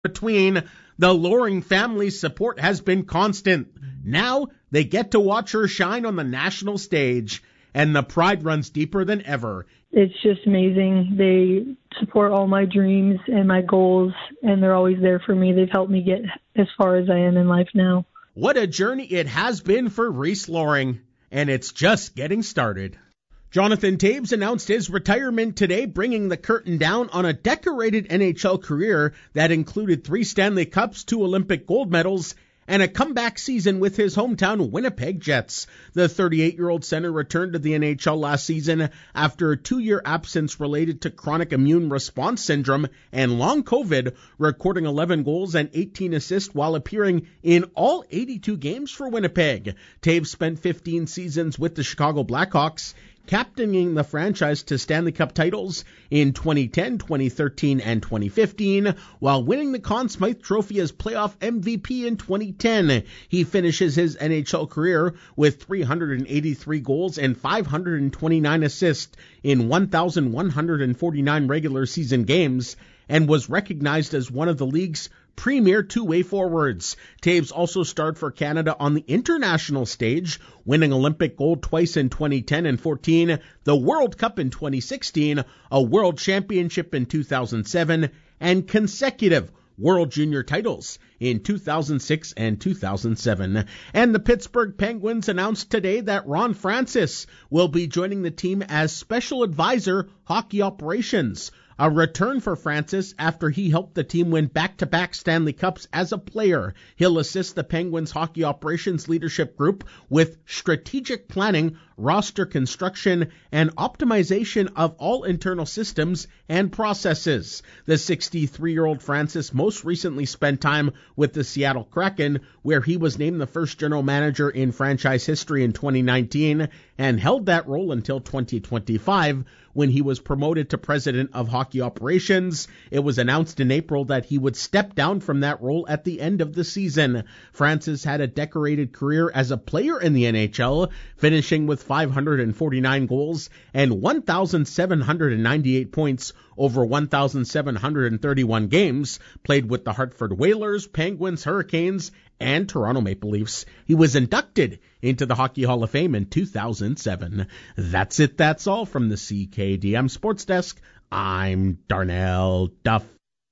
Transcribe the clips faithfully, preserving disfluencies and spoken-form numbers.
between. The Loring family's support has been constant. Now they get to watch her shine on the national stage, and the pride runs deeper than ever. It's just amazing. They support all my dreams and my goals, and they're always there for me. They've helped me get as far as I am in life now. What a journey it has been for Reese Loring, and it's just getting started. Jonathan Toews announced his retirement today, bringing the curtain down on a decorated N H L career that included three Stanley Cups, two Olympic gold medals, and a comeback season with his hometown Winnipeg Jets. The thirty-eight-year-old center returned to the N H L last season after a two-year absence related to chronic immune response syndrome and long COVID, recording eleven goals and eighteen assists while appearing in all eighty-two games for Winnipeg. Toews spent fifteen seasons with the Chicago Blackhawks, captaining the franchise to Stanley Cup titles in twenty ten, twenty thirteen, and twenty fifteen, while winning the Conn Smythe Trophy as playoff M V P in twenty ten. He finishes his N H L career with three hundred eighty-three goals and five hundred twenty-nine assists in one thousand one hundred forty-nine regular season games, and was recognized as one of the league's premier two-way forwards. Toews also starred for Canada on the international stage, winning Olympic gold twice in twenty ten and fourteen, the World Cup in twenty sixteen, a World Championship in two thousand seven, and consecutive World Junior titles in two thousand six and two thousand seven. And the Pittsburgh Penguins announced today that Ron Francis will be joining the team as special advisor, hockey operations. A return for Francis after he helped the team win back-to-back Stanley Cups as a player. He'll assist the Penguins hockey operations leadership group with strategic planning, roster construction, and optimization of all internal systems and processes. The sixty-three-year-old Francis most recently spent time with the Seattle Kraken, where he was named the first general manager in franchise history in twenty nineteen and held that role until twenty twenty-five, when he was promoted to president of hockey operations. It was announced in April that he would step down from that role at the end of the season. Francis had a decorated career as a player in the N H L, finishing with five hundred forty-nine goals and one thousand seven hundred ninety-eight points over one thousand seven hundred thirty-one games, played with the Hartford Whalers, Penguins, Hurricanes, and Toronto Maple Leafs. He was inducted into the Hockey Hall of Fame in two thousand seven. That's it, that's all from the C K D M Sports Desk. I'm Darnell Duff.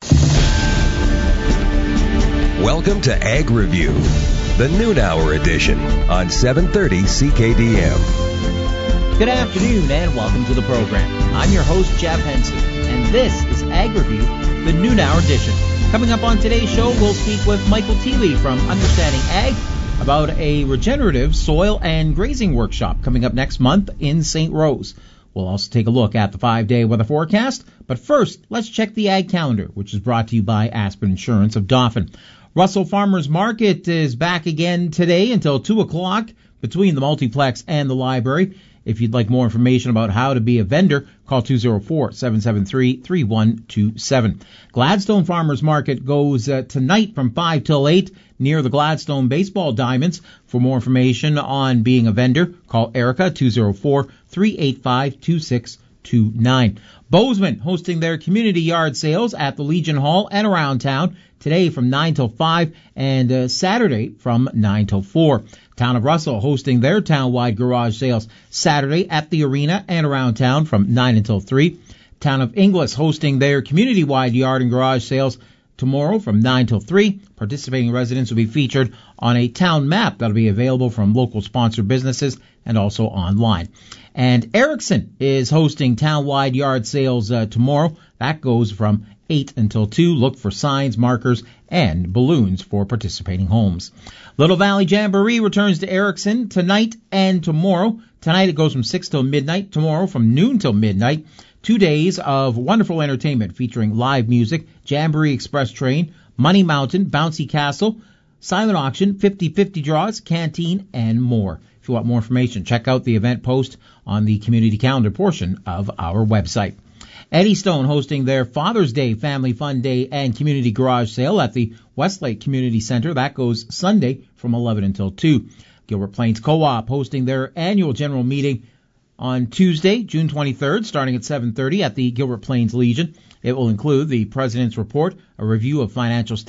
Welcome to Ag Review, the noon hour edition on seven thirty C K D M. Good afternoon and welcome to the program. I'm your host, Jeff Henson, and this is Ag Review, the noon hour edition. Coming up on today's show, we'll speak with Michael Teeley from Understanding Ag about a regenerative soil and grazing workshop coming up next month in Saint Rose. We'll also take a look at the five-day weather forecast. But first, let's check the Ag calendar, which is brought to you by Aspen Insurance of Dauphin. Russell Farmers Market is back again today until two o'clock between the multiplex and the library. If you'd like more information about how to be a vendor, call two oh four, seven seven three, three one two seven. Gladstone Farmers Market goes uh, tonight from five till eight near the Gladstone Baseball Diamonds. For more information on being a vendor, call Erica, two oh four, three eight five, two six two nine. Bozeman hosting their community yard sales at the Legion Hall and around town today from nine till five and uh, Saturday from nine till four. Town of Russell hosting their town-wide garage sales Saturday at the arena and around town from nine until three. Town of Inglis hosting their community-wide yard and garage sales tomorrow from nine till three. Participating residents will be featured on a town map that will be available from local sponsored businesses and also online. And Erickson is hosting town-wide yard sales uh, tomorrow. That goes from eight until two. Look for signs, markers, and balloons for participating homes. Little Valley Jamboree returns to Erickson tonight and tomorrow. Tonight it goes from six till midnight. Tomorrow from noon till midnight. Two days of wonderful entertainment featuring live music, Jamboree Express Train, Money Mountain, Bouncy Castle, silent auction, fifty-fifty draws, canteen, and more. If you want more information, check out the event post on the community calendar portion of our website. Eddystone hosting their Father's Day Family Fun Day and Community Garage Sale at the Westlake Community Center. That goes Sunday from eleven until two. Gilbert Plains Co-op hosting their annual general meeting on Tuesday, June twenty-third, starting at seven thirty at the Gilbert Plains Legion. It will include the President's Report, a review of financial